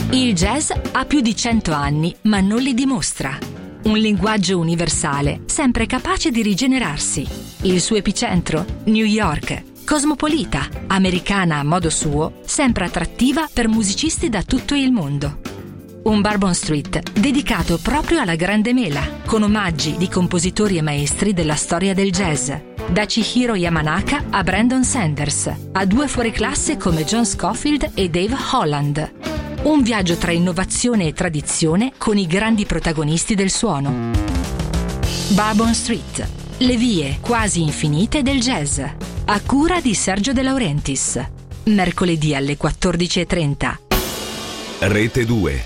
Il jazz ha più di 100 anni, ma non li dimostra. Un linguaggio universale, sempre capace di rigenerarsi. Il suo epicentro? New York. Cosmopolita, americana a modo suo, sempre attrattiva per musicisti da tutto il mondo. Un Bourbon Street dedicato proprio alla grande mela, con omaggi di compositori e maestri della storia del jazz. Da Chihiro Yamanaka a Brandon Sanders, a due fuoriclasse come John Scofield e Dave Holland. Un viaggio tra innovazione e tradizione con i grandi protagonisti del suono. Bourbon Street, le vie quasi infinite del jazz, a cura di Sergio De Laurentiis. Mercoledì alle 14:30. Rete 2.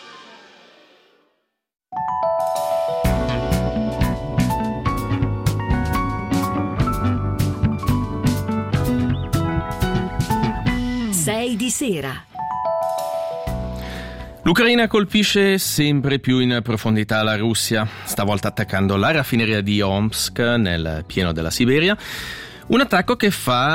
Sei di sera. L'Ucraina colpisce sempre più in profondità la Russia, stavolta attaccando la raffineria di Omsk nel pieno della Siberia. Un attacco che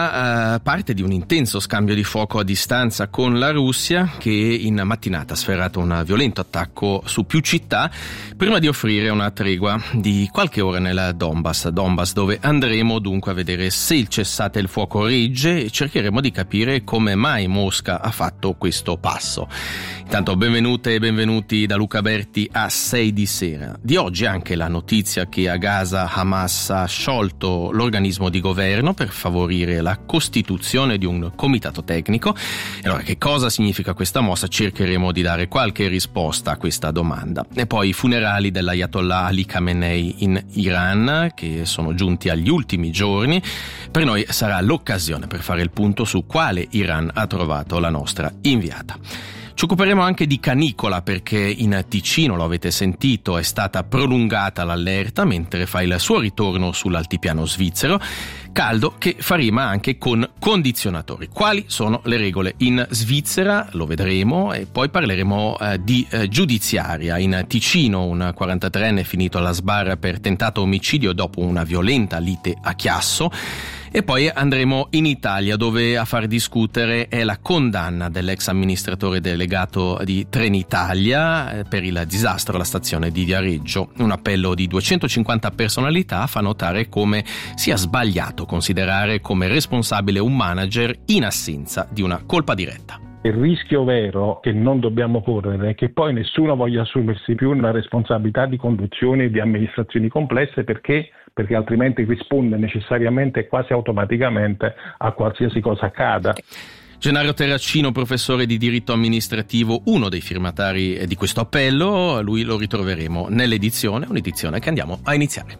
fa parte di un intenso scambio di fuoco a distanza con la Russia, che in mattinata ha sferrato un violento attacco su più città prima di offrire una tregua di qualche ora nel Donbass, dove andremo dunque a vedere se il cessate il fuoco regge e cercheremo di capire come mai Mosca ha fatto questo passo. Intanto benvenute e benvenuti da Luca Berti a 6 di sera. Di oggi anche la notizia che a Gaza Hamas ha sciolto l'organismo di governo per favorire la costituzione di un comitato tecnico. E allora, che cosa significa questa mossa? Cercheremo di dare qualche risposta a questa domanda. E poi i funerali dell'Ayatollah Ali Khamenei in Iran, che sono giunti agli ultimi giorni. Per noi sarà l'occasione per fare il punto su quale Iran ha trovato la nostra inviata. Ci occuperemo anche di canicola, perché in Ticino, lo avete sentito, è stata prolungata l'allerta mentre fa il suo ritorno sull'altipiano svizzero. Caldo che fa rima anche con condizionatori. Quali sono le regole in Svizzera? Lo vedremo, e poi parleremo di giudiziaria. In Ticino un 43enne è finito alla sbarra per tentato omicidio dopo una violenta lite a Chiasso. E poi andremo in Italia, dove a far discutere è la condanna dell'ex amministratore delegato di Trenitalia per il disastro alla stazione di Viareggio. Un appello di 250 personalità fa notare come sia sbagliato considerare come responsabile un manager in assenza di una colpa diretta. Il rischio vero che non dobbiamo correre è che poi nessuno voglia assumersi più una responsabilità di conduzione di amministrazioni complesse, perché altrimenti risponde necessariamente e quasi automaticamente a qualsiasi cosa accada. Gennaro Terracino, professore di diritto amministrativo, uno dei firmatari di questo appello. Lui lo ritroveremo nell'edizione, un'edizione che andiamo a iniziare.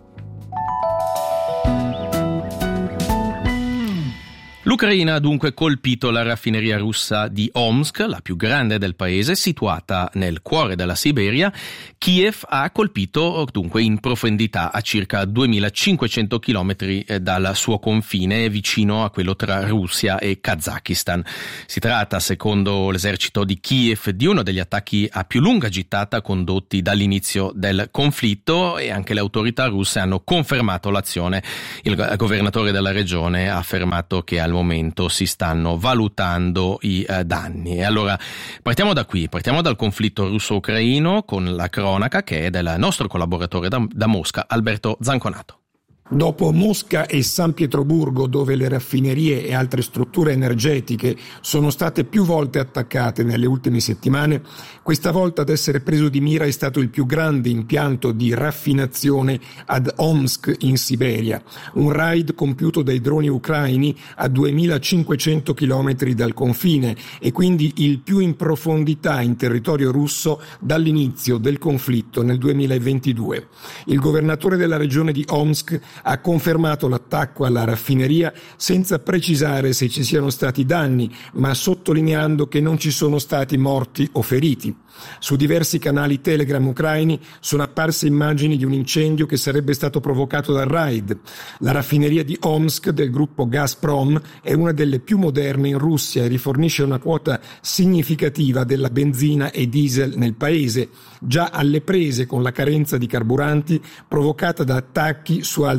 L'Ucraina ha dunque colpito la raffineria russa di Omsk, la più grande del paese, situata nel cuore della Siberia. Kiev ha colpito dunque in profondità, a circa 2500 chilometri dal suo confine, vicino a quello tra Russia e Kazakistan. Si tratta, secondo l'esercito di Kiev, di uno degli attacchi a più lunga gittata condotti dall'inizio del conflitto, e anche le autorità russe hanno confermato l'azione. Il governatore della regione ha affermato che al momento si stanno valutando i danni. E allora partiamo da qui, partiamo dal conflitto russo-ucraino, con la cronaca che è del nostro collaboratore da Mosca, Alberto Zanconato. Dopo Mosca e San Pietroburgo, dove le raffinerie e altre strutture energetiche sono state più volte attaccate nelle ultime settimane, questa volta ad essere preso di mira è stato il più grande impianto di raffinazione ad Omsk in Siberia, un raid compiuto dai droni ucraini a 2500 chilometri dal confine, e quindi il più in profondità in territorio russo dall'inizio del conflitto nel 2022. Il governatore della regione di Omsk ha confermato l'attacco alla raffineria senza precisare se ci siano stati danni, ma sottolineando che non ci sono stati morti o feriti. Su diversi canali Telegram ucraini sono apparse immagini di un incendio che sarebbe stato provocato dal raid. La raffineria di Omsk del gruppo Gazprom è una delle più moderne in Russia e rifornisce una quota significativa della benzina e diesel nel paese, già alle prese con la carenza di carburanti provocata da attacchi su altri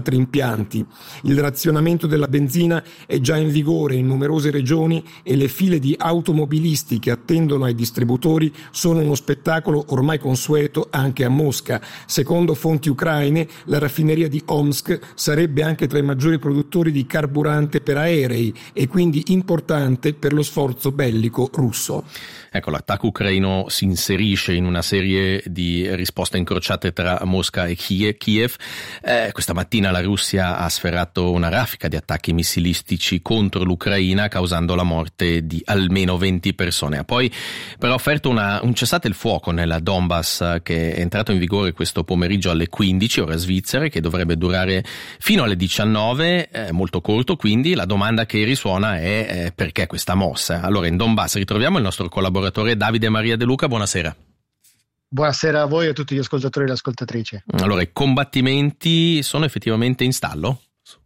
altri impianti. Il razionamento della benzina è già in vigore in numerose regioni e le file di automobilisti che attendono ai distributori sono uno spettacolo ormai consueto anche a Mosca. Secondo fonti ucraine, la raffineria di Omsk sarebbe anche tra i maggiori produttori di carburante per aerei e quindi importante per lo sforzo bellico russo. Ecco, l'attacco ucraino si inserisce in una serie di risposte incrociate tra Mosca e Kiev. Questa mattina la Russia ha sferrato una raffica di attacchi missilistici contro l'Ucraina, causando la morte di almeno 20 persone. Ha poi però offerto un cessate il fuoco nella Donbass, che è entrato in vigore questo pomeriggio alle 15 ore svizzere, che dovrebbe durare fino alle 19, molto corto. Quindi la domanda che risuona è perché questa mossa? Allora, in Donbass ritroviamo il nostro collaboratore Davide Maria De Luca, buonasera. Buonasera a voi e a tutti gli ascoltatori e le ascoltatrici. Allora, i combattimenti sono effettivamente in stallo?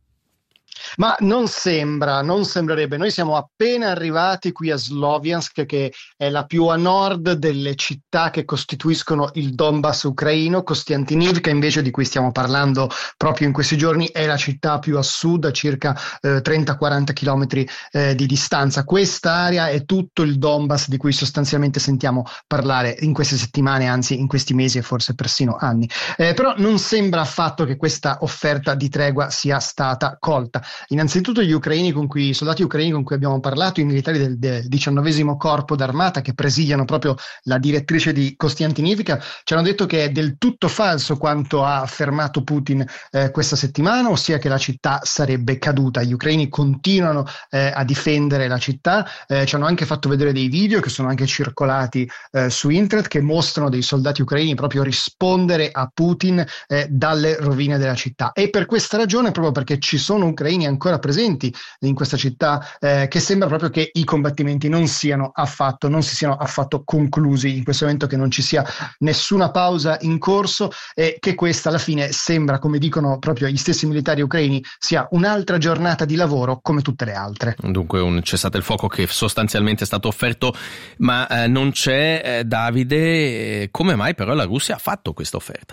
Ma non sembrerebbe. Noi siamo appena arrivati qui a Sloviansk, che è la più a nord delle città che costituiscono il Donbass ucraino. Kostiantynivka, invece, di cui stiamo parlando proprio in questi giorni, è la città più a sud, a circa 30-40 chilometri di distanza. Quest'area è tutto il Donbass di cui sostanzialmente sentiamo parlare in queste settimane, anzi in questi mesi e forse persino anni. Però non sembra affatto che questa offerta di tregua sia stata colta. Innanzitutto i soldati ucraini con cui abbiamo parlato, i militari del 19° corpo d'armata che presidiano proprio la direttrice di Kostiantynivka, ci hanno detto che è del tutto falso quanto ha affermato Putin questa settimana, ossia che la città sarebbe caduta. Gli ucraini continuano a difendere la città, ci hanno anche fatto vedere dei video che sono anche circolati su internet, che mostrano dei soldati ucraini proprio rispondere a Putin dalle rovine della città. E per questa ragione, proprio perché ci sono ucraini ancora presenti in questa città, che sembra proprio che i combattimenti non si siano affatto conclusi in questo momento, che non ci sia nessuna pausa in corso e che questa alla fine sembra, come dicono proprio gli stessi militari ucraini, sia un'altra giornata di lavoro come tutte le altre. Dunque un cessate il fuoco che sostanzialmente è stato offerto, ma non c'è, Davide, come mai però la Russia ha fatto questa offerta?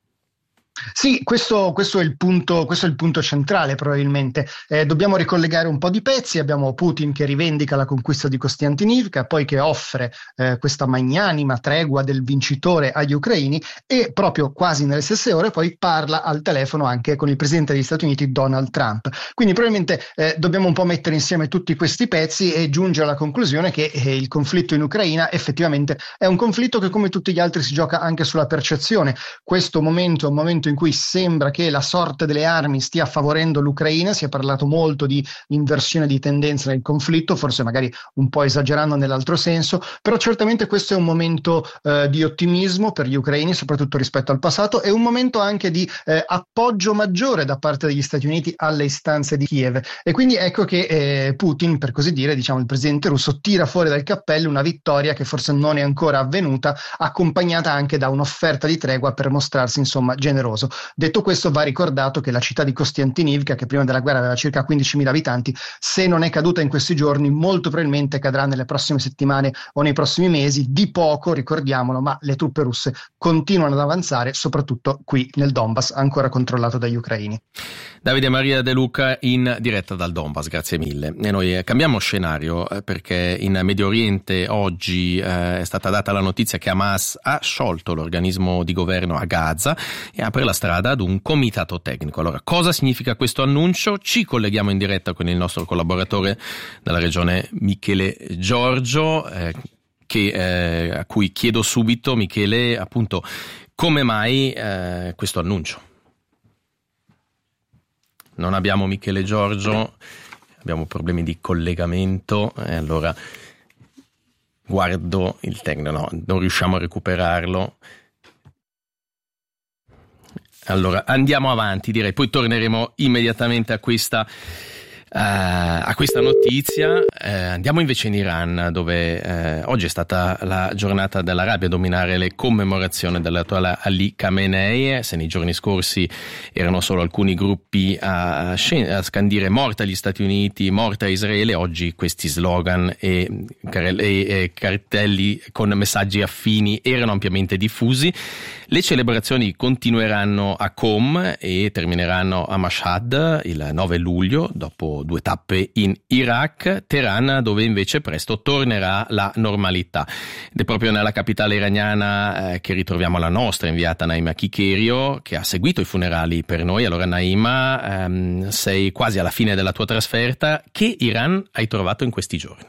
Sì, questo è il punto centrale probabilmente. Dobbiamo ricollegare un po' di pezzi. Abbiamo Putin che rivendica la conquista di Kostiantynivka, poi che offre questa magnanima tregua del vincitore agli ucraini, e proprio quasi nelle stesse ore poi parla al telefono anche con il presidente degli Stati Uniti Donald Trump. Quindi probabilmente dobbiamo un po' mettere insieme tutti questi pezzi e giungere alla conclusione che il conflitto in Ucraina effettivamente è un conflitto che, come tutti gli altri, si gioca anche sulla percezione. Questo momento è un momento in cui sembra che la sorte delle armi stia favorendo l'Ucraina. Si è parlato molto di inversione di tendenza nel conflitto, forse magari un po' esagerando nell'altro senso, però certamente questo è un momento di ottimismo per gli ucraini, soprattutto rispetto al passato, e un momento anche di appoggio maggiore da parte degli Stati Uniti alle istanze di Kiev. E quindi ecco che Putin, per così dire, diciamo il presidente russo, tira fuori dal cappello una vittoria che forse non è ancora avvenuta, accompagnata anche da un'offerta di tregua per mostrarsi insomma generoso. Detto questo, va ricordato che la città di Kostiantynivka, che prima della guerra aveva circa 15.000 abitanti, se non è caduta in questi giorni, molto probabilmente cadrà nelle prossime settimane o nei prossimi mesi. Di poco, ricordiamolo, ma le truppe russe continuano ad avanzare, soprattutto qui nel Donbass, ancora controllato dagli ucraini. Davide Maria De Luca in diretta dal Donbass, grazie mille. E noi cambiamo scenario perché in Medio Oriente oggi è stata data la notizia che Hamas ha sciolto l'organismo di governo a Gaza e apre la strada ad un comitato tecnico. Allora, cosa significa questo annuncio? Ci colleghiamo in diretta con il nostro collaboratore dalla regione, Michele Giorgio, a cui chiedo subito, Michele, appunto, come mai questo annuncio? Non abbiamo Michele Giorgio, abbiamo problemi di collegamento, e allora guardo il tecnico, no, non riusciamo a recuperarlo. Allora andiamo avanti, direi, poi torneremo immediatamente a questa A questa notizia andiamo invece in Iran, dove oggi è stata la giornata dell'Arabia a dominare le commemorazioni dell'attuale Ali Khamenei. Se nei giorni scorsi erano solo alcuni gruppi a scandire morta agli Stati Uniti, morta a Israele, oggi questi slogan e cartelli con messaggi affini erano ampiamente diffusi. Le celebrazioni continueranno a Qom e termineranno a Mashhad il 9 luglio, dopo 2 tappe in Iraq, Teheran, dove invece presto tornerà la normalità. Ed è proprio nella capitale iraniana che ritroviamo la nostra inviata Naima Kikerio, che ha seguito i funerali per noi. Allora Naima, sei quasi alla fine della tua trasferta. Che Iran hai trovato in questi giorni?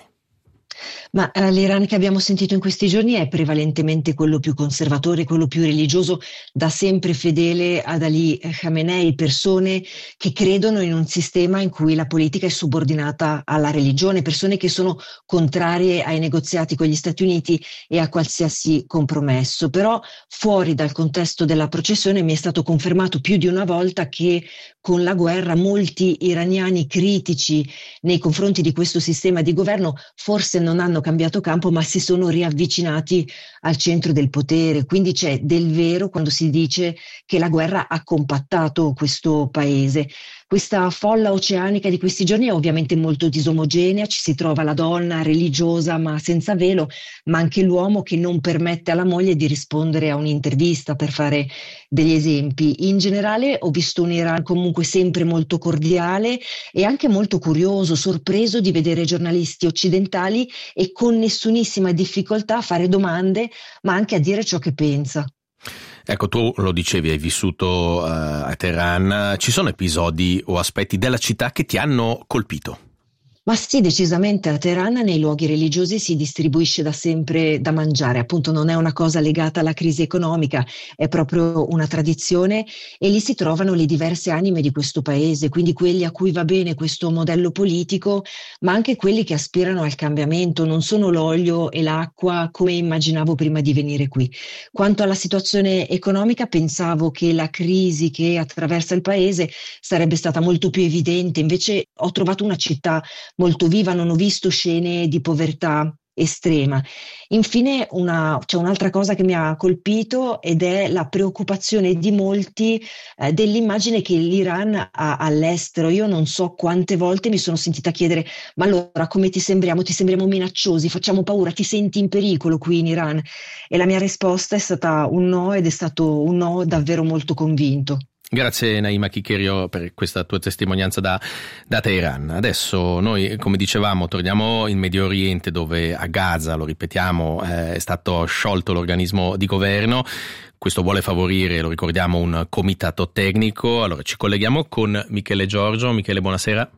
Ma l'Iran che abbiamo sentito in questi giorni è prevalentemente quello più conservatore, quello più religioso, da sempre fedele ad Ali Khamenei, persone che credono in un sistema in cui la politica è subordinata alla religione, persone che sono contrarie ai negoziati con gli Stati Uniti e a qualsiasi compromesso. Però fuori dal contesto della processione mi è stato confermato più di una volta che con la guerra molti iraniani critici nei confronti di questo sistema di governo forse non hanno cambiato campo, ma si sono riavvicinati al centro del potere. Quindi c'è del vero quando si dice che la guerra ha compattato questo paese. Questa folla oceanica di questi giorni è ovviamente molto disomogenea, ci si trova la donna religiosa ma senza velo, ma anche l'uomo che non permette alla moglie di rispondere a un'intervista, per fare degli esempi. In generale ho visto un Iran comunque sempre molto cordiale e anche molto curioso, sorpreso di vedere giornalisti occidentali e con nessunissima difficoltà a fare domande, ma anche a dire ciò che pensa. Ecco, tu lo dicevi, hai vissuto a Teheran. Ci sono episodi o aspetti della città che ti hanno colpito? Ma sì, decisamente a Teheran nei luoghi religiosi si distribuisce da sempre da mangiare, appunto non è una cosa legata alla crisi economica, è proprio una tradizione e lì si trovano le diverse anime di questo paese, quindi quelli a cui va bene questo modello politico, ma anche quelli che aspirano al cambiamento, non sono l'olio e l'acqua come immaginavo prima di venire qui. Quanto alla situazione economica, pensavo che la crisi che attraversa il paese sarebbe stata molto più evidente, invece ho trovato una città molto viva, non ho visto scene di povertà estrema. Infine c'è un'altra cosa che mi ha colpito ed è la preoccupazione di molti dell'immagine che l'Iran ha all'estero. Io non so quante volte mi sono sentita chiedere: ma allora come ti sembriamo? Ti sembriamo minacciosi? Facciamo paura? Ti senti in pericolo qui in Iran? E la mia risposta è stata un no, ed è stato un no davvero molto convinto. Grazie Naima Kikerio per questa tua testimonianza da Teheran. Adesso noi, come dicevamo, torniamo in Medio Oriente, dove a Gaza, lo ripetiamo, è stato sciolto l'organismo di governo. Questo vuole favorire, lo ricordiamo, un comitato tecnico. Allora ci colleghiamo con Michele Giorgio. Michele, buonasera.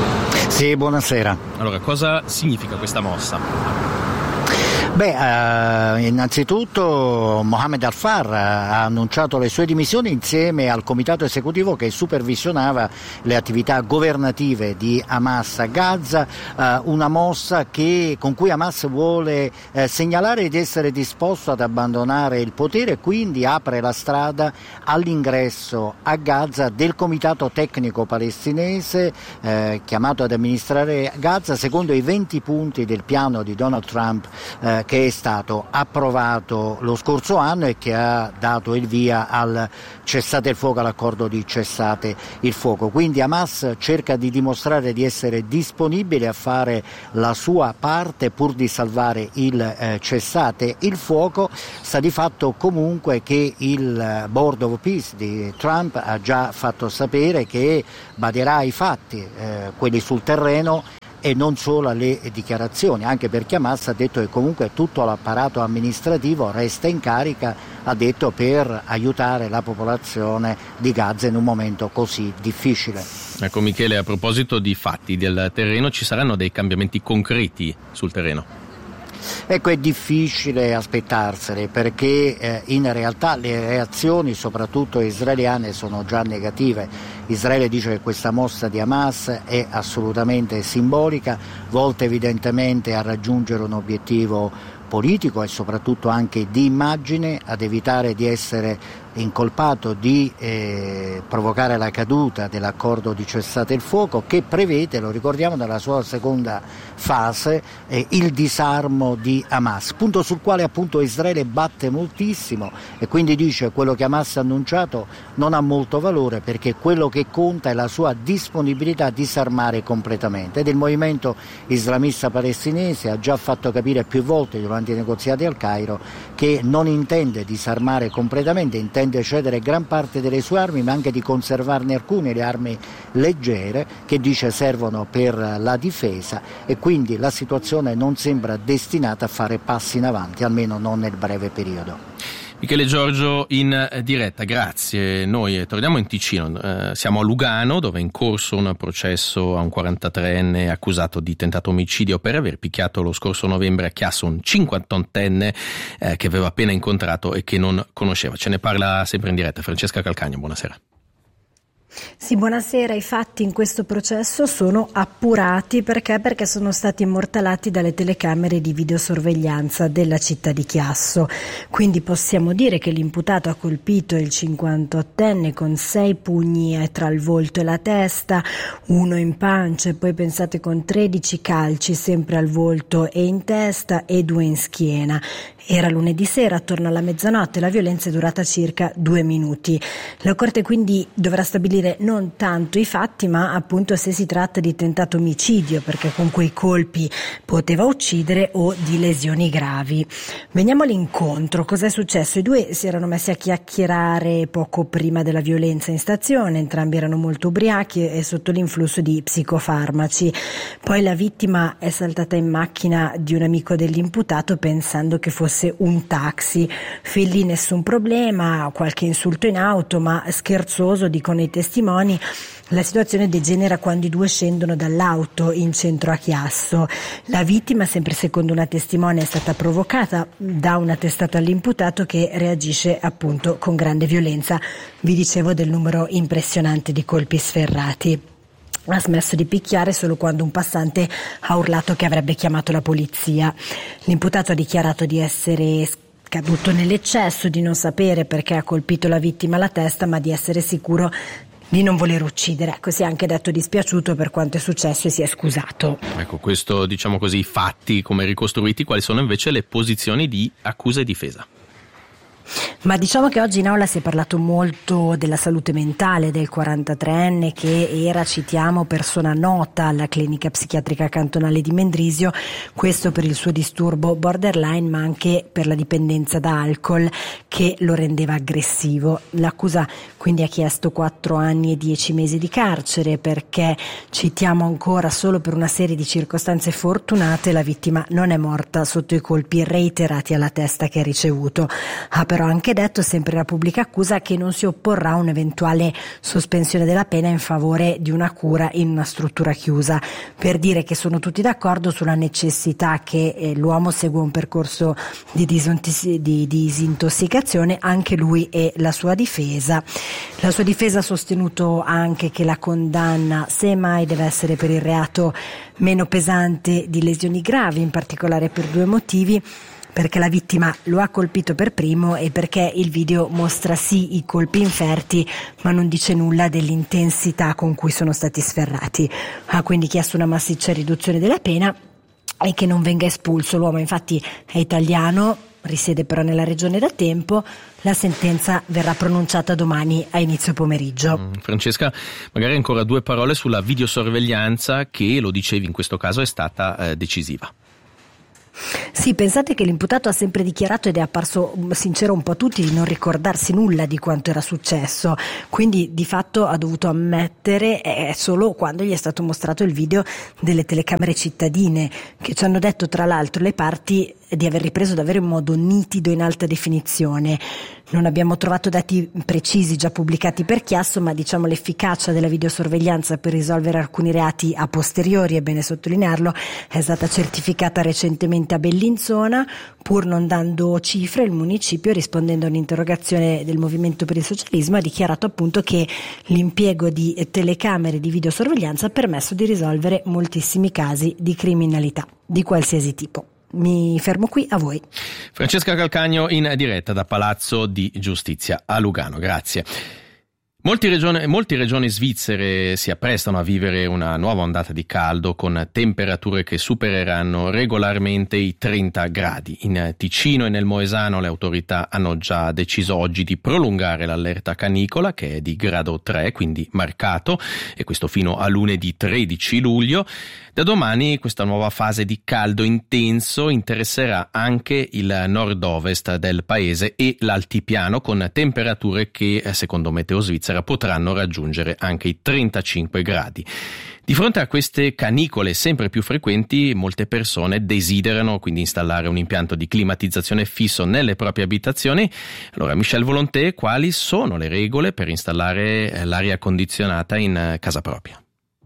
Sì, buonasera. Allora, cosa significa questa mossa? Innanzitutto Mohammed Al-Far ha annunciato le sue dimissioni insieme al comitato esecutivo che supervisionava le attività governative di Hamas a Gaza, una mossa con cui Hamas vuole segnalare di essere disposto ad abbandonare il potere e quindi apre la strada all'ingresso a Gaza del comitato tecnico palestinese chiamato ad amministrare Gaza secondo i 20 punti del piano di Donald Trump che è stato approvato lo scorso anno e che ha dato il via al cessate il fuoco, all'accordo di cessate il fuoco. Quindi Hamas cerca di dimostrare di essere disponibile a fare la sua parte pur di salvare il cessate il fuoco. Sta di fatto comunque che il Board of Peace di Trump ha già fatto sapere che baderà ai fatti, quelli sul terreno, e non solo alle dichiarazioni, anche perché Hamas ha detto che comunque tutto l'apparato amministrativo resta in carica, ha detto, per aiutare la popolazione di Gaza in un momento così difficile. Ecco Michele, a proposito di fatti del terreno, ci saranno dei cambiamenti concreti sul terreno? Ecco, è difficile aspettarsene perché in realtà le reazioni, soprattutto israeliane, sono già negative. Israele dice che questa mossa di Hamas è assolutamente simbolica, volta evidentemente a raggiungere un obiettivo politico e soprattutto anche di immagine, ad evitare di essere incolpato di provocare la caduta dell'accordo di cessate il fuoco, che prevede, lo ricordiamo, nella sua seconda fase il disarmo di Hamas, punto sul quale appunto Israele batte moltissimo, e quindi dice: quello che Hamas ha annunciato non ha molto valore, perché quello che conta è la sua disponibilità a disarmare completamente. Ed il movimento islamista palestinese ha già fatto capire più volte durante i negoziati al Cairo che non intende disarmare completamente, intende cedere gran parte delle sue armi, ma anche di conservarne alcune, le armi leggere, che dice servono per la difesa, e quindi la situazione non sembra destinata a fare passi in avanti, almeno non nel breve periodo. Michele Giorgio in diretta, grazie. Noi torniamo in Ticino, siamo a Lugano, dove è in corso un processo a un 43enne accusato di tentato omicidio per aver picchiato lo scorso novembre a chiasso un 58enne che aveva appena incontrato e che non conosceva. Ce ne parla sempre in diretta Francesca Calcagno, buonasera. Sì, buonasera. I fatti in questo processo sono appurati perché sono stati immortalati dalle telecamere di videosorveglianza della città di Chiasso. Quindi possiamo dire che l'imputato ha colpito il 58enne con 6 pugni tra il volto e la testa, 1 in pancia, e poi pensate con 13 calci sempre al volto e in testa e 2 in schiena. Era lunedì sera, attorno alla mezzanotte, la violenza è durata circa 2 minuti. La Corte quindi dovrà stabilire non tanto i fatti, ma appunto se si tratta di tentato omicidio, perché con quei colpi poteva uccidere, o di lesioni gravi. Veniamo all'incontro. Cos'è successo? I due si erano messi a chiacchierare poco prima della violenza in stazione, entrambi erano molto ubriachi e sotto l'influsso di psicofarmaci. Poi la vittima è saltata in macchina di un amico dell'imputato pensando che fosse un taxi. Fin lì nessun problema, qualche insulto in auto, ma scherzoso, dicono i testimoni. La situazione degenera quando i due scendono dall'auto in centro a Chiasso. La vittima, sempre secondo una testimone, è stata provocata da un attestato all'imputato che reagisce appunto con grande violenza. Vi dicevo del numero impressionante di colpi sferrati. Ha smesso di picchiare solo quando un passante ha urlato che avrebbe chiamato la polizia. L'imputato ha dichiarato di essere caduto nell'eccesso, di non sapere perché ha colpito la vittima alla testa, ma di essere sicuro di non voler uccidere. Ecco, si è anche detto dispiaciuto per quanto è successo e si è scusato. Ecco, questo, diciamo così, i fatti come ricostruiti. Quali sono invece le posizioni di accusa e difesa? Ma diciamo che oggi in aula si è parlato molto della salute mentale del 43enne che era, citiamo, persona nota alla clinica psichiatrica cantonale di Mendrisio, questo per il suo disturbo borderline ma anche per la dipendenza da alcol che lo rendeva aggressivo. L'accusa quindi ha chiesto 4 anni e 10 mesi di carcere perché, citiamo ancora, solo per una serie di circostanze fortunate la vittima non è morta sotto i colpi reiterati alla testa che ha ricevuto. Ha però anche detto, sempre la pubblica accusa, che non si opporrà a un'eventuale sospensione della pena in favore di una cura in una struttura chiusa, per dire che sono tutti d'accordo sulla necessità che l'uomo segua un percorso di disintossicazione, anche lui e la sua difesa. La sua difesa ha sostenuto anche che la condanna, se mai, deve essere per il reato meno pesante di lesioni gravi, in particolare per 2 motivi: perché la vittima lo ha colpito per primo e perché il video mostra sì i colpi inferti ma non dice nulla dell'intensità con cui sono stati sferrati. Ha quindi chiesto una massiccia riduzione della pena e che non venga espulso. L'uomo infatti è italiano, risiede però nella regione da tempo. La sentenza verrà pronunciata domani a inizio pomeriggio. Francesca, magari ancora 2 parole sulla videosorveglianza che, lo dicevi, in questo caso è stata decisiva. Sì, pensate che l'imputato ha sempre dichiarato, ed è apparso sincero un po' a tutti, di non ricordarsi nulla di quanto era successo, quindi di fatto ha dovuto ammettere solo quando gli è stato mostrato il video delle telecamere cittadine, che ci hanno detto tra l'altro le parti di aver ripreso davvero in modo nitido, in alta definizione. Non abbiamo trovato dati precisi già pubblicati per Chiasso, ma diciamo l'efficacia della videosorveglianza per risolvere alcuni reati a posteriori, è bene sottolinearlo, è stata certificata recentemente a Bellinzona. Pur non dando cifre, il municipio, rispondendo a un'interrogazione del Movimento per il Socialismo, ha dichiarato appunto che l'impiego di telecamere di videosorveglianza ha permesso di risolvere moltissimi casi di criminalità di qualsiasi tipo. Mi fermo qui, a voi. Francesca Calcagno in diretta da Palazzo di Giustizia a Lugano, grazie. Molte regioni svizzere si apprestano a vivere una nuova ondata di caldo con temperature che supereranno regolarmente i 30 gradi. In Ticino e nel Moesano le autorità hanno già deciso oggi di prolungare l'allerta canicola, che è di grado 3, quindi marcato, e questo fino a lunedì 13 luglio. Da domani questa nuova fase di caldo intenso interesserà anche il nord-ovest del paese e l'altipiano, con temperature che, secondo Meteo Svizzera, potranno raggiungere anche i 35 gradi. Di fronte a queste canicole sempre più frequenti, molte persone desiderano quindi installare un impianto di climatizzazione fisso nelle proprie abitazioni. Allora, Michel Volonté, quali sono le regole per installare l'aria condizionata in casa propria?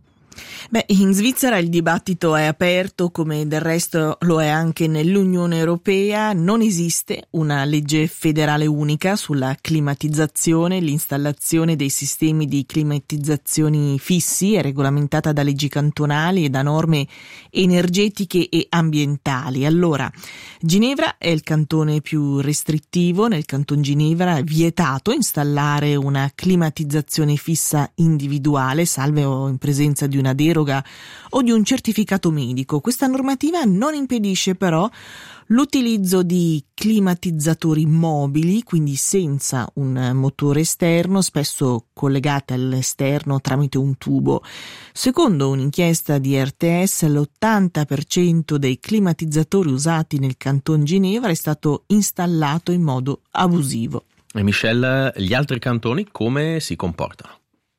In Svizzera il dibattito è aperto, come del resto lo è anche nell'Unione Europea. Non esiste una legge federale unica sulla climatizzazione. L'installazione dei sistemi di climatizzazioni fissi è regolamentata da leggi cantonali e da norme energetiche e ambientali. Allora, Ginevra è il cantone più restrittivo. Nel canton Ginevra è vietato installare una climatizzazione fissa individuale, salvo in presenza di una deroga o di un certificato medico. Questa normativa non impedisce però l'utilizzo di climatizzatori mobili, quindi senza un motore esterno, spesso collegati all'esterno tramite un tubo. Secondo un'inchiesta di RTS, l'80% dei climatizzatori usati nel canton Ginevra è stato installato in modo abusivo. E Michel, gli altri cantoni come si comportano?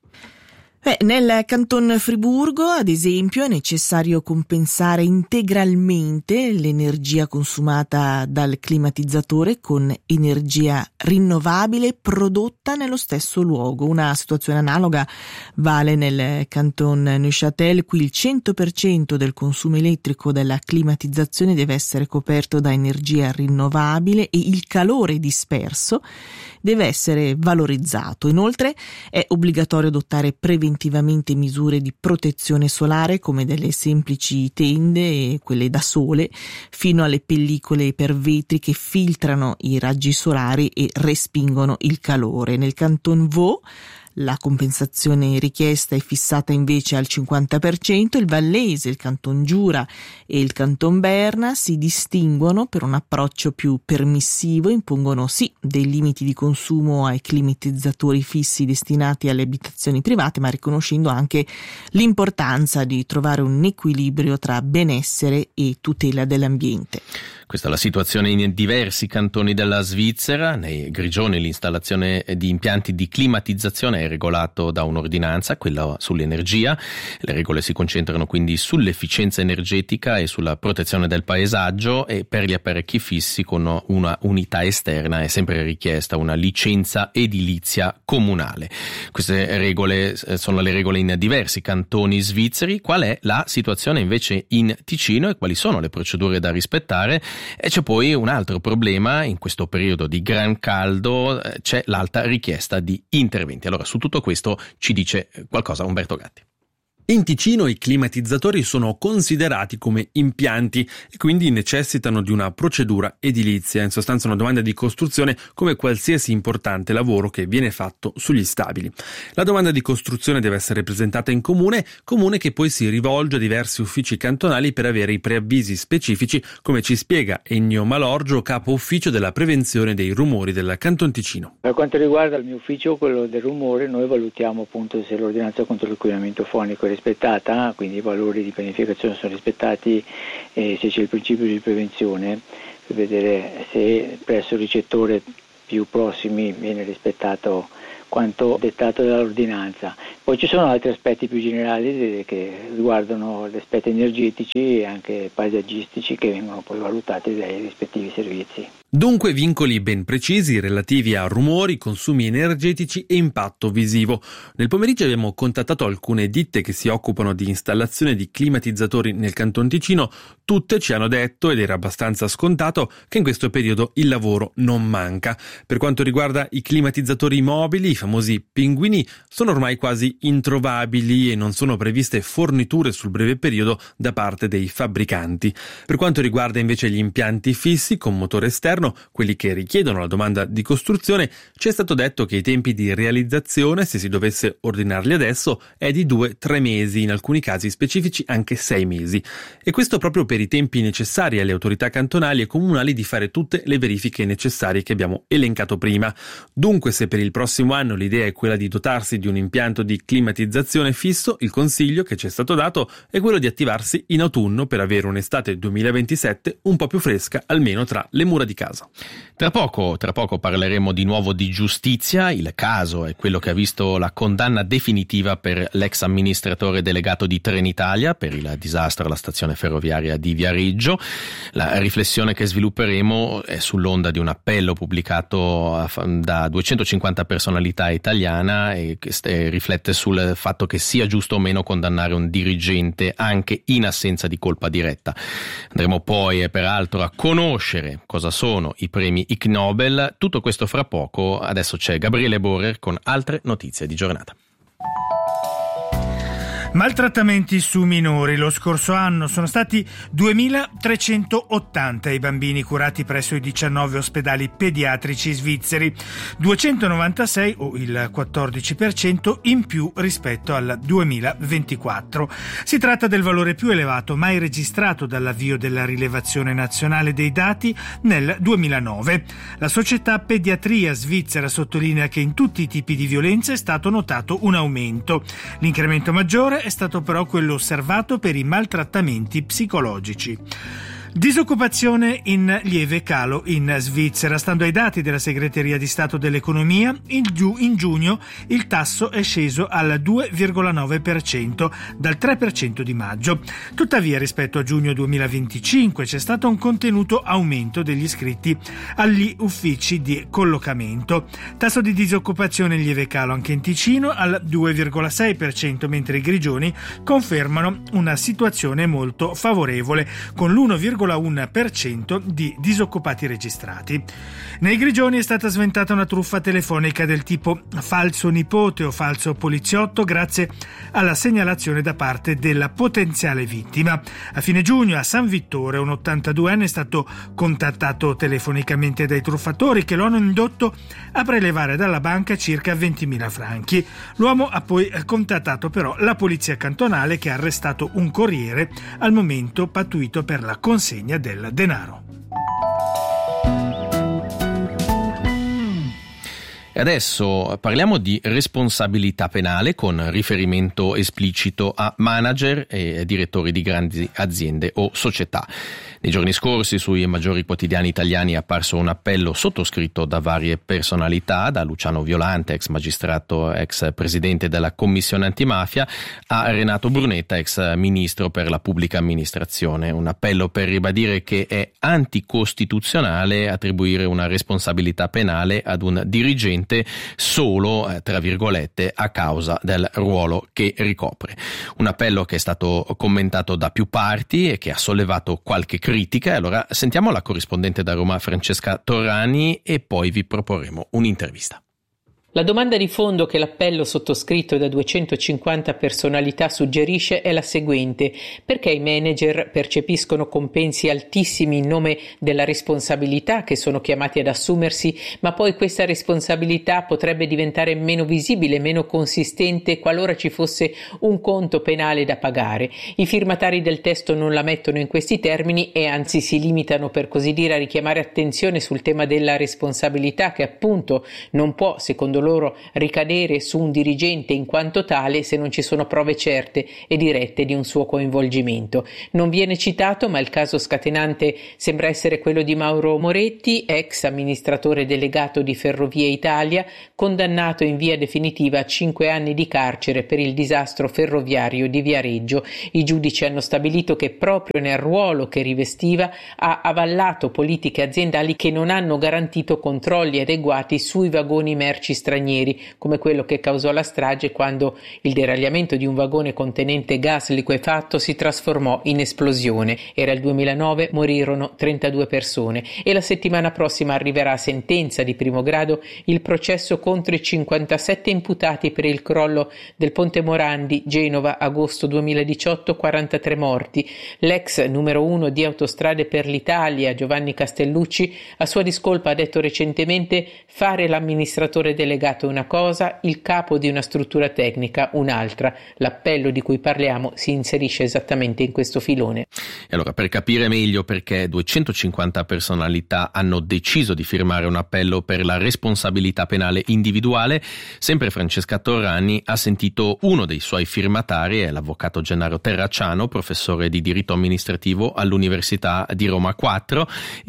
Nel canton Friburgo, ad esempio, è necessario compensare integralmente l'energia consumata dal climatizzatore con energia rinnovabile prodotta nello stesso luogo. Una situazione analoga vale nel canton Neuchâtel. Qui il 100% del consumo elettrico della climatizzazione deve essere coperto da energia rinnovabile e il calore disperso deve essere valorizzato. Inoltre è obbligatorio adottare preventivamente misure di protezione solare, come delle semplici tende e quelle da sole, fino alle pellicole per vetri che filtrano i raggi solari e respingono il calore. Nel canton Vaud la compensazione richiesta è fissata invece al 50%. Il Vallese, il canton Giura e il canton Berna si distinguono per un approccio più permissivo, impongono sì dei limiti di consumo ai climatizzatori fissi destinati alle abitazioni private, ma riconoscendo anche l'importanza di trovare un equilibrio tra benessere e tutela dell'ambiente. Questa è la situazione in diversi cantoni della Svizzera. Nei Grigioni l'installazione di impianti di climatizzazione è regolato da un'ordinanza, quella sull'energia. Le regole si concentrano quindi sull'efficienza energetica e sulla protezione del paesaggio, e per gli apparecchi fissi con una unità esterna è sempre richiesta una licenza edilizia comunale. Queste regole sono le regole in diversi cantoni svizzeri. Qual è la situazione invece in Ticino e quali sono le procedure da rispettare? E c'è poi un altro problema: in questo periodo di gran caldo c'è l'alta richiesta di interventi. Allora, su tutto questo ci dice qualcosa Umberto Gatti. In Ticino i climatizzatori sono considerati come impianti e quindi necessitano di una procedura edilizia, in sostanza una domanda di costruzione come qualsiasi importante lavoro che viene fatto sugli stabili. La domanda di costruzione deve essere presentata in comune che poi si rivolge a diversi uffici cantonali per avere i preavvisi specifici, come ci spiega Ennio Malorgio, capo ufficio della prevenzione dei rumori del Canton Ticino. Per quanto riguarda il mio ufficio, quello del rumore, noi valutiamo appunto se l'ordinanza contro l'inquinamento fonico è rispettata, quindi i valori di pianificazione sono rispettati e se c'è il principio di prevenzione, per vedere se presso il ricettore più prossimi viene rispettato quanto dettato dall'ordinanza. Poi ci sono altri aspetti più generali che riguardano gli aspetti energetici e anche paesaggistici che vengono poi valutati dai rispettivi servizi. Dunque vincoli ben precisi relativi a rumori, consumi energetici e impatto visivo. Nel pomeriggio abbiamo contattato alcune ditte che si occupano di installazione di climatizzatori nel Canton Ticino. Tutte ci hanno detto, ed era abbastanza scontato, che in questo periodo il lavoro non manca. Per quanto riguarda i climatizzatori mobili, i famosi pinguini, sono ormai quasi introvabili e non sono previste forniture sul breve periodo da parte dei fabbricanti. Per quanto riguarda invece gli impianti fissi con motore esterno, quelli che richiedono la domanda di costruzione, ci è stato detto che i tempi di realizzazione, se si dovesse ordinarli adesso, è di 2-3 mesi, in alcuni casi specifici anche 6 mesi. E questo proprio per i tempi necessari alle autorità cantonali e comunali di fare tutte le verifiche necessarie che abbiamo elencato prima. Dunque, se per il prossimo anno l'idea è quella di dotarsi di un impianto di climatizzazione fisso, il consiglio che ci è stato dato è quello di attivarsi in autunno per avere un'estate 2027 un po' più fresca, almeno tra le mura di casa. Tra poco parleremo di nuovo di giustizia. Il caso è quello che ha visto la condanna definitiva per l'ex amministratore delegato di Trenitalia per il disastro alla stazione ferroviaria di Viareggio. La riflessione che svilupperemo è sull'onda di un appello pubblicato da 250 personalità italiana e che riflette sul fatto che sia giusto o meno condannare un dirigente anche in assenza di colpa diretta. Andremo poi peraltro a conoscere cosa sono i premi Ig Nobel. Tutto questo fra poco. Adesso c'è Gabriele Borer con altre notizie di giornata. Maltrattamenti su minori. Lo scorso anno sono stati 2.380 i bambini curati presso i 19 ospedali pediatrici svizzeri, 296 o il 14% in più rispetto al 2024. Si tratta del valore più elevato mai registrato dall'avvio della rilevazione nazionale dei dati nel 2009. La società Pediatria svizzera sottolinea che in tutti i tipi di violenza è stato notato un aumento. L'incremento maggiore è stato però quello osservato per i maltrattamenti psicologici. Disoccupazione in lieve calo in Svizzera. Stando ai dati della Segreteria di Stato dell'Economia, in giugno il tasso è sceso al 2,9% dal 3% di maggio. Tuttavia, rispetto a giugno 2025 c'è stato un contenuto aumento degli iscritti agli uffici di collocamento. Tasso di disoccupazione in lieve calo anche in Ticino al 2,6%, mentre i grigioni confermano una situazione molto favorevole con l'1,1% di disoccupati registrati. Nei Grigioni è stata sventata una truffa telefonica del tipo falso nipote o falso poliziotto grazie alla segnalazione da parte della potenziale vittima. A fine giugno a San Vittore un 82enne è stato contattato telefonicamente dai truffatori che lo hanno indotto a prelevare dalla banca circa 20.000 franchi. L'uomo ha poi contattato però la polizia cantonale che ha arrestato un corriere al momento pattuito per la consegna del denaro. E adesso parliamo di responsabilità penale con riferimento esplicito a manager e direttori di grandi aziende o società. Nei giorni scorsi sui maggiori quotidiani italiani è apparso un appello sottoscritto da varie personalità, da Luciano Violante, ex magistrato, ex presidente della Commissione Antimafia, a Renato Brunetta, ex ministro per la pubblica amministrazione. Un appello per ribadire che è anticostituzionale attribuire una responsabilità penale ad un dirigente solo, tra virgolette, a causa del ruolo che ricopre. Un appello che è stato commentato da più parti e che ha sollevato qualche critica. Allora sentiamo la corrispondente da Roma Francesca Torrani e poi vi proporremo un'intervista. La domanda di fondo che l'appello sottoscritto da 250 personalità suggerisce è la seguente: perché i manager percepiscono compensi altissimi in nome della responsabilità che sono chiamati ad assumersi, ma poi questa responsabilità potrebbe diventare meno visibile, meno consistente qualora ci fosse un conto penale da pagare? I firmatari del testo non la mettono in questi termini e anzi si limitano, per così dire, a richiamare attenzione sul tema della responsabilità che appunto non può, secondo loro ricadere su un dirigente in quanto tale se non ci sono prove certe e dirette di un suo coinvolgimento. Non viene citato, ma il caso scatenante sembra essere quello di Mauro Moretti, ex amministratore delegato di Ferrovie Italia, condannato in via definitiva a 5 anni di carcere per il disastro ferroviario di Viareggio. I giudici hanno stabilito che proprio nel ruolo che rivestiva ha avallato politiche aziendali che non hanno garantito controlli adeguati sui vagoni merci stranieri, come quello che causò la strage quando il deragliamento di un vagone contenente gas liquefatto si trasformò in esplosione. Era il 2009, morirono 32 persone e la settimana prossima arriverà a sentenza di primo grado il processo contro i 57 imputati per il crollo del Ponte Morandi, Genova, agosto 2018, 43 morti. L'ex numero 1 di Autostrade per l'Italia, Giovanni Castellucci, a sua discolpa ha detto recentemente: fare l'amministratore delegato è una cosa, il capo di una struttura tecnica un'altra. L'appello di cui parliamo si inserisce esattamente in questo filone. E allora, per capire meglio perché 250 personalità hanno deciso di firmare un appello per la responsabilità penale individuale, sempre Francesca Torrani ha sentito uno dei suoi firmatari, è l'avvocato Gennaro Terracciano, professore di diritto amministrativo all'Università di Roma 4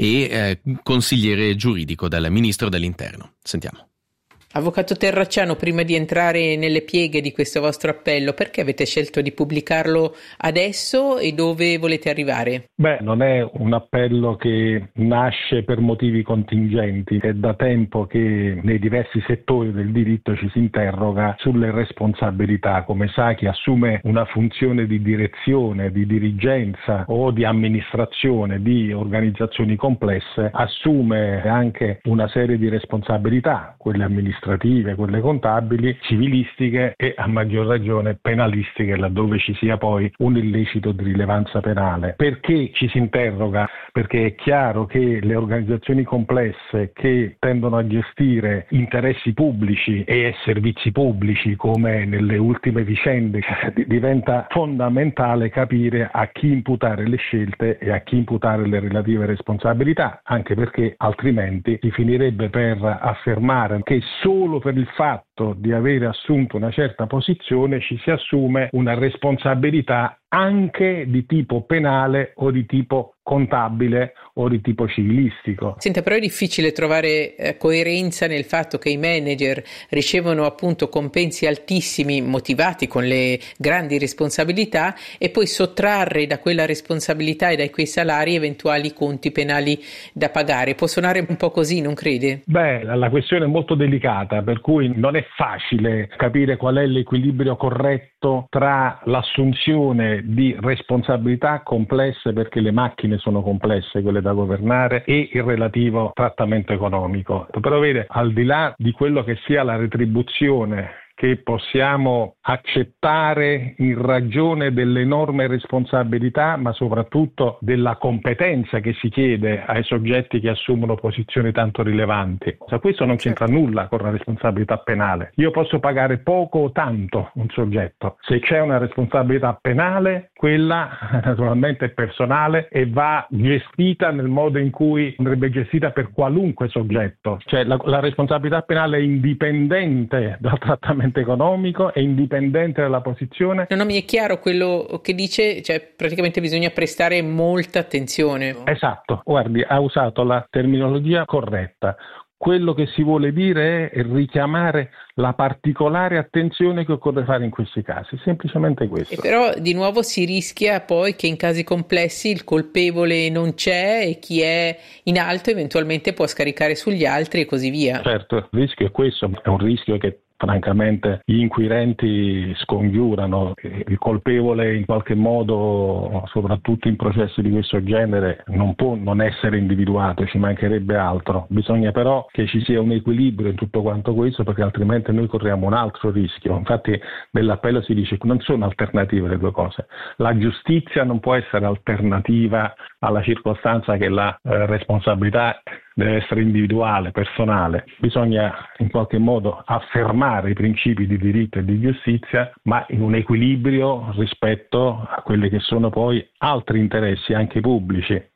e consigliere giuridico del Ministro dell'Interno. Sentiamo. Avvocato Terracciano, prima di entrare nelle pieghe di questo vostro appello, perché avete scelto di pubblicarlo adesso e dove volete arrivare? Non è un appello che nasce per motivi contingenti, è da tempo che nei diversi settori del diritto ci si interroga sulle responsabilità. Come sa, chi assume una funzione di direzione, di dirigenza o di amministrazione di organizzazioni complesse assume anche una serie di responsabilità, quelle amministrative, quelle contabili, civilistiche e a maggior ragione penalistiche, laddove ci sia poi un illecito di rilevanza penale. Perché ci si interroga? Perché è chiaro che le organizzazioni complesse che tendono a gestire interessi pubblici e servizi pubblici, come nelle ultime vicende, diventa fondamentale capire a chi imputare le scelte e a chi imputare le relative responsabilità, anche perché altrimenti si finirebbe per affermare che solo per il fatto di avere assunto una certa posizione ci si assume una responsabilità anche di tipo penale o di tipo contabile o di tipo civilistico. Senta, però è difficile trovare coerenza nel fatto che i manager ricevono appunto compensi altissimi motivati con le grandi responsabilità e poi sottrarre da quella responsabilità e da quei salari eventuali conti penali da pagare. Può suonare un po' così, non crede? La questione è molto delicata, per cui non è facile capire qual è l'equilibrio corretto tra l'assunzione di responsabilità complesse, perché le macchine sono complesse, quelle da governare, e il relativo trattamento economico. Però vede, al di là di quello che sia la retribuzione che possiamo accettare in ragione dell'enorme responsabilità, ma soprattutto della competenza che si chiede ai soggetti che assumono posizioni tanto rilevanti. Questo non c'entra nulla con la responsabilità penale. Io posso pagare poco o tanto un soggetto. Se c'è una responsabilità penale, quella naturalmente è personale e va gestita nel modo in cui andrebbe gestita per qualunque soggetto. Cioè la responsabilità penale è indipendente dal trattamento economico, è indipendente dalla posizione. Non mi è chiaro quello che dice, cioè praticamente bisogna prestare molta attenzione. Esatto, guardi, ha usato la terminologia corretta. Quello che si vuole dire è richiamare la particolare attenzione che occorre fare in questi casi, semplicemente questo. E però di nuovo si rischia poi che in casi complessi il colpevole non c'è e chi è in alto eventualmente può scaricare sugli altri e così via. Certo, il rischio è questo, è un rischio che francamente gli inquirenti scongiurano. Il colpevole in qualche modo, soprattutto in processi di questo genere, non può non essere individuato, ci mancherebbe altro. Bisogna però che ci sia un equilibrio in tutto quanto questo, perché altrimenti noi corriamo un altro rischio. Infatti nell'appello si dice che non sono alternative le due cose. La giustizia non può essere alternativa alla circostanza che la responsabilità deve essere individuale, personale. Bisogna in qualche modo affermare i principi di diritto e di giustizia, ma in un equilibrio rispetto a quelli che sono poi altri interessi anche pubblici,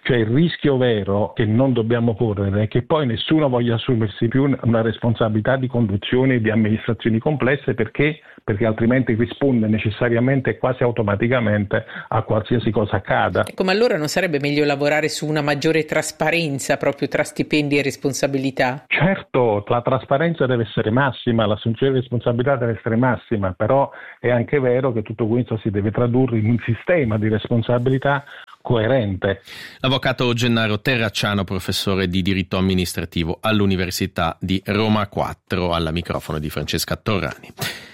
Cioè il rischio vero che non dobbiamo correre è che poi nessuno voglia assumersi più una responsabilità di conduzione di amministrazioni complesse perché altrimenti risponde necessariamente e quasi automaticamente a qualsiasi cosa accada. Ecco, ma allora non sarebbe meglio lavorare su una maggiore trasparenza proprio tra stipendi e responsabilità? Certo, la trasparenza deve essere massima, l'assunzione di responsabilità deve essere massima, però è anche vero che tutto questo si deve tradurre in un sistema di responsabilità coerente. L'avvocato Gennaro Terracciano, professore di diritto amministrativo all'Università di Roma 4, al microfono di Francesca Torrani.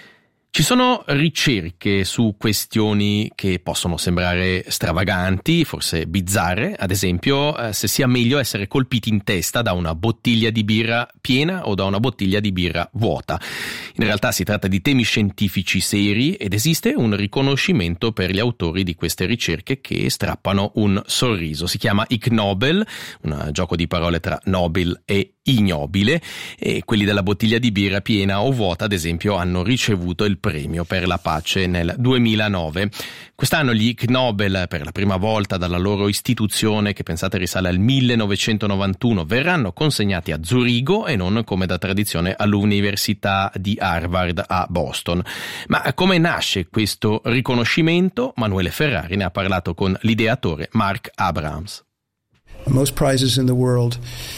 Ci sono ricerche su questioni che possono sembrare stravaganti, forse bizzarre, ad esempio se sia meglio essere colpiti in testa da una bottiglia di birra piena o da una bottiglia di birra vuota. In realtà si tratta di temi scientifici seri ed esiste un riconoscimento per gli autori di queste ricerche che strappano un sorriso. Si chiama Ig Nobel, un gioco di parole tra Nobel e ignobile, e quelli della bottiglia di birra piena o vuota, ad esempio, hanno ricevuto il premio per la pace nel 2009. Quest'anno gli Ig Nobel, per la prima volta dalla loro istituzione, che pensate risale al 1991, verranno consegnati a Zurigo e non come da tradizione all'Università di Harvard a Boston. Ma come nasce questo riconoscimento? Manuele Ferrari ne ha parlato con l'ideatore Mark Abrahams. Most prizes in the world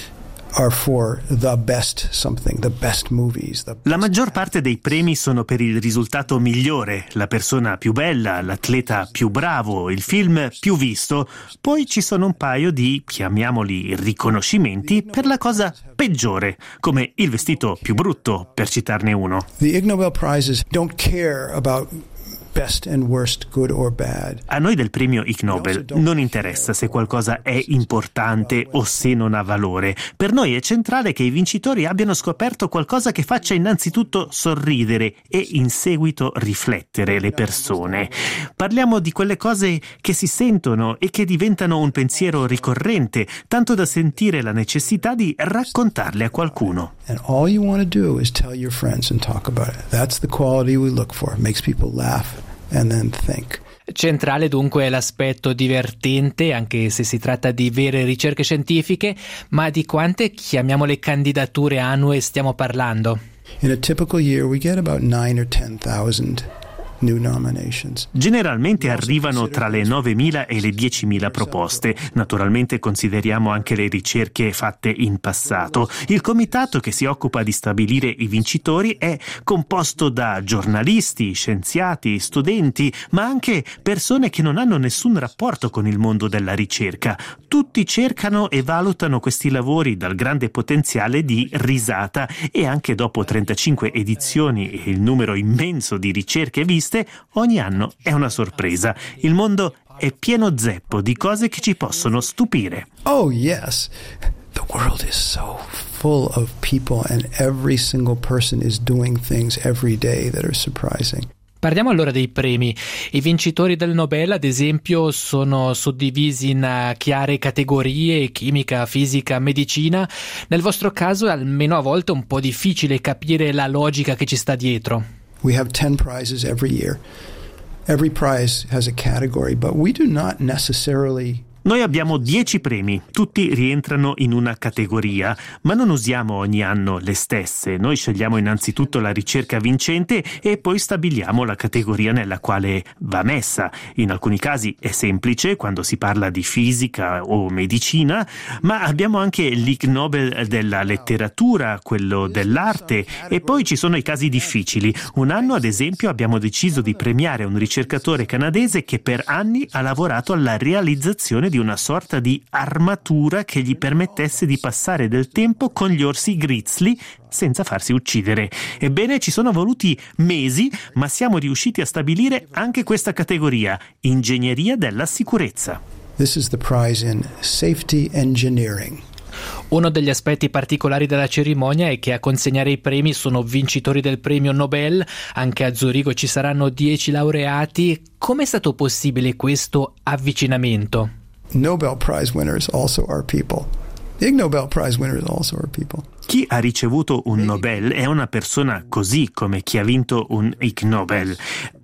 are for the best something, the best movies. La maggior parte dei premi sono per il risultato migliore, la persona più bella, l'atleta più bravo, il film più visto. Poi ci sono un paio di, chiamiamoli, riconoscimenti per la cosa peggiore, come il vestito più brutto, per citarne uno. The Ig Nobel Prizes don't care about best and worst, good or bad. A noi del premio Ig Nobel non interessa se qualcosa è importante o se non ha valore. Per noi è centrale che i vincitori abbiano scoperto qualcosa che faccia innanzitutto sorridere e in seguito riflettere le persone. Parliamo di quelle cose che si sentono e che diventano un pensiero ricorrente, tanto da sentire la necessità di raccontarle a qualcuno. And all you want to do is tell your friends and talk about it. That's the quality we look for. It makes people laugh and then think. Centrale dunque è l'aspetto divertente, anche se si tratta di vere ricerche scientifiche, ma di quante, chiamiamole, candidature annue stiamo parlando? In a typical year we get about 9 or 10,000 new nominations. Generalmente arrivano tra le 9.000 e le 10.000 proposte. Naturalmente consideriamo anche le ricerche fatte in passato. Il comitato che si occupa di stabilire i vincitori è composto da giornalisti, scienziati, studenti, ma anche persone che non hanno nessun rapporto con il mondo della ricerca. Tutti cercano e valutano questi lavori dal grande potenziale di risata e anche dopo 35 edizioni e il numero immenso di ricerche viste, ogni anno è una sorpresa. Il mondo è pieno zeppo di cose che ci possono stupire. Oh yes, the world is so full of people and every single person is doing things every day that are surprising. Parliamo allora dei premi. I vincitori del Nobel, ad esempio, sono suddivisi in chiare categorie: chimica, fisica, medicina. Nel vostro caso è almeno a volte un po' difficile capire la logica che ci sta dietro. We have 10 prizes every year. Every prize has a category, but we do not necessarily. Noi abbiamo 10 premi, tutti rientrano in una categoria, ma non usiamo ogni anno le stesse. Noi scegliamo innanzitutto la ricerca vincente e poi stabiliamo la categoria nella quale va messa. In alcuni casi è semplice, quando si parla di fisica o medicina, ma abbiamo anche l'Ig Nobel della letteratura, quello dell'arte, e poi ci sono i casi difficili. Un anno, ad esempio, abbiamo deciso di premiare un ricercatore canadese che per anni ha lavorato alla realizzazione di una sorta di armatura che gli permettesse di passare del tempo con gli orsi grizzly senza farsi uccidere. Ebbene, ci sono voluti mesi, ma siamo riusciti a stabilire anche questa categoria, ingegneria della sicurezza. This is the prize in safety engineering. Uno degli aspetti particolari della cerimonia è che a consegnare i premi sono vincitori del premio Nobel. Anche a Zurigo ci saranno 10 laureati. Come è stato possibile questo avvicinamento? Nobel Prize winners also are people. The Ig Nobel Prize winners also are people. Chi ha ricevuto un Nobel è una persona così come chi ha vinto un Ig Nobel.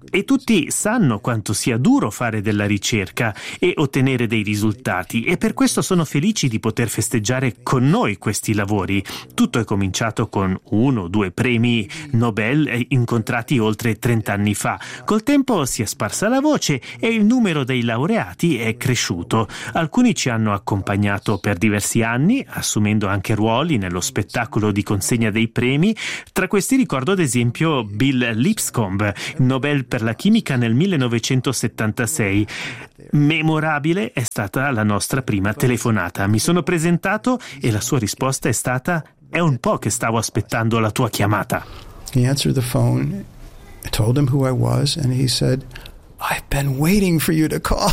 e tutti sanno quanto sia duro fare della ricerca e ottenere dei risultati, e per questo sono felici di poter festeggiare con noi questi lavori. Tutto è cominciato con 1 o 2 premi Nobel incontrati oltre 30 anni fa. Col tempo si è sparsa la voce e il numero dei laureati è cresciuto. Alcuni ci hanno accompagnato per diversi anni, assumendo anche ruoli nello spettacolo di consegna dei premi. Tra questi ricordo ad esempio Bill Lipscomb, Nobel per la chimica nel 1976. Memorabile è stata la nostra prima telefonata. Mi sono presentato e la sua risposta è stata: è un po' che stavo aspettando la tua chiamata. He answered the phone, I told him who I was, and he said, I've been waiting for you to call.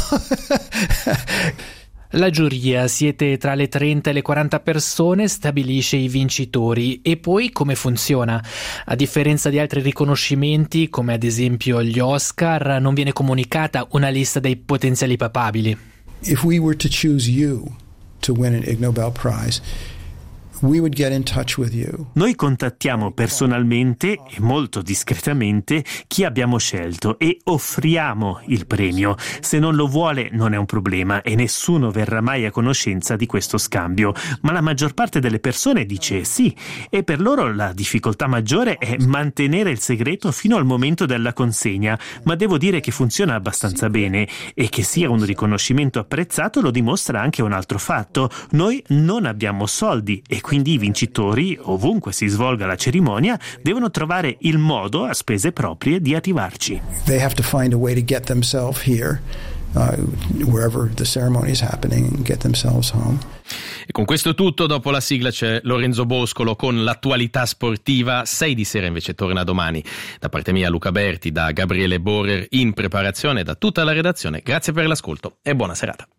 La giuria, siete tra le 30 e le 40 persone, stabilisce i vincitori. E poi come funziona? A differenza di altri riconoscimenti, come ad esempio gli Oscar, non viene comunicata una lista dei potenziali papabili. If we were to choose you to win an Ig Nobel Prize, we would get in touch with you. Noi contattiamo personalmente e molto discretamente chi abbiamo scelto e offriamo il premio. Se non lo vuole non è un problema e nessuno verrà mai a conoscenza di questo scambio, ma la maggior parte delle persone dice sì, e per loro la difficoltà maggiore è mantenere il segreto fino al momento della consegna, ma devo dire che funziona abbastanza bene, e che sia un riconoscimento apprezzato lo dimostra anche un altro fatto: noi non abbiamo soldi e quindi i vincitori, ovunque si svolga la cerimonia, devono trovare il modo a spese proprie di arrivarci. They have to find a way to get themselves here, wherever the ceremony is happening, and get themselves home. E con questo è tutto. Dopo la sigla c'è Lorenzo Boscolo con l'attualità sportiva. 6 di sera invece torna domani. Da parte mia Luca Berti, da Gabriele Borer in preparazione, da tutta la redazione. Grazie per l'ascolto e buona serata.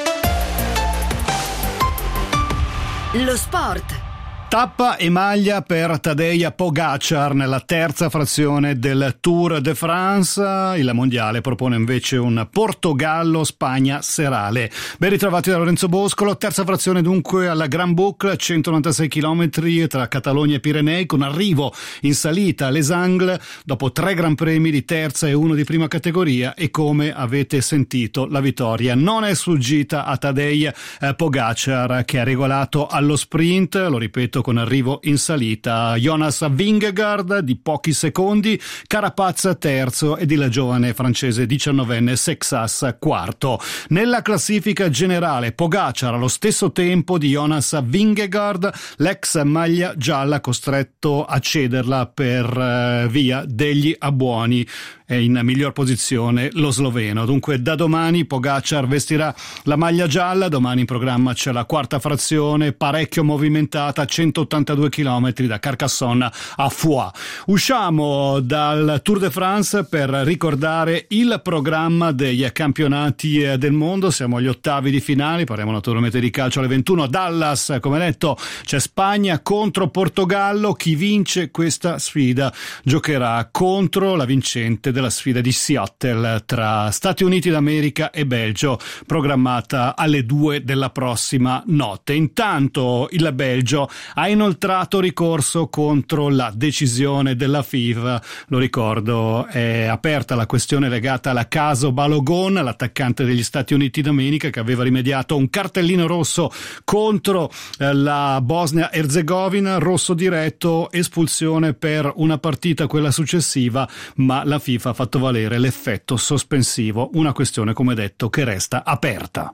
Lo sport. Tappa e maglia per Tadej Pogačar nella terza frazione del Tour de France. Il mondiale propone invece un Portogallo-Spagna serale. Ben ritrovati da Lorenzo Boscolo. Terza frazione dunque alla Grand Boucle, 196 km tra Catalogna e Pirenei, con arrivo in salita a Les Angles dopo 3 Gran Premi di terza e 1 di prima categoria, e come avete sentito la vittoria non è sfuggita a Tadej Pogačar, che ha regolato allo sprint, lo ripeto, con arrivo in salita. Jonas Vingegaard di pochi secondi, Carapaz terzo ed il giovane francese 19enne Sexas quarto. Nella classifica generale Pogačar allo stesso tempo di Jonas Vingegaard, l'ex maglia gialla costretto a cederla per via degli abbuoni. È in miglior posizione lo sloveno. Dunque da domani Pogačar vestirà la maglia gialla. Domani in programma c'è la quarta frazione, parecchio movimentata, 182 km da Carcassonne a Foix. Usciamo dal Tour de France per ricordare il programma dei campionati del mondo. Siamo agli ottavi di finale, parliamo naturalmente di calcio alle 21 a Dallas. Come detto, c'è Spagna contro Portogallo. Chi vince questa sfida giocherà contro la vincente della sfida di Seattle tra Stati Uniti d'America e Belgio, programmata alle 2 della prossima notte. Intanto il Belgio ha inoltrato ricorso contro la decisione della FIFA. Lo ricordo, è aperta la questione legata alla caso Balogun, l'attaccante degli Stati Uniti d'America, che aveva rimediato un cartellino rosso contro la Bosnia-Erzegovina, rosso diretto, espulsione per una partita, quella successiva, ma la FIFA ha fatto valere l'effetto sospensivo, una questione, come detto, che resta aperta.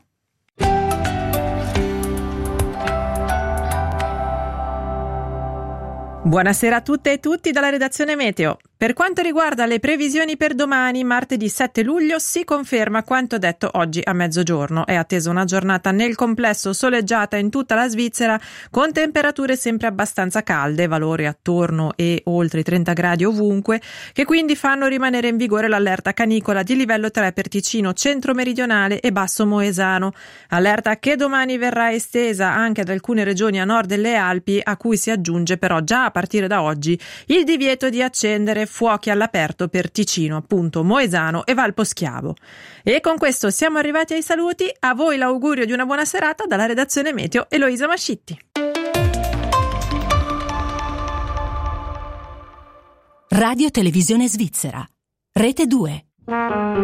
Buonasera a tutte e tutti dalla redazione Meteo. Per quanto riguarda le previsioni per domani, martedì 7 luglio, si conferma quanto detto oggi a mezzogiorno. È attesa una giornata nel complesso soleggiata in tutta la Svizzera, con temperature sempre abbastanza calde, valori attorno e oltre i 30 gradi ovunque, che quindi fanno rimanere in vigore l'allerta canicola di livello 3 per Ticino centro-meridionale e Basso Moesano. Allerta che domani verrà estesa anche ad alcune regioni a nord delle Alpi, a cui si aggiunge però già a partire da oggi il divieto di accendere fuochi all'aperto per Ticino, appunto Moesano e Valposchiavo. E con questo siamo arrivati ai saluti. A voi l'augurio di una buona serata dalla redazione Meteo, Eloisa Mascitti. Radio Televisione Svizzera. Rete 2.